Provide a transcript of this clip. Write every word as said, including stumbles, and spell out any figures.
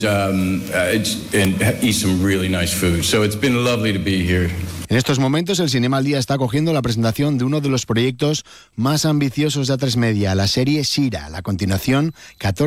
Um, uh, it's, and eat some really nice food. So it's been lovely to be here. En estos momentos, el Cinema al Día está acogiendo la presentación de uno de los proyectos más ambiciosos de A tres Media, la serie Shira, la continuación catorce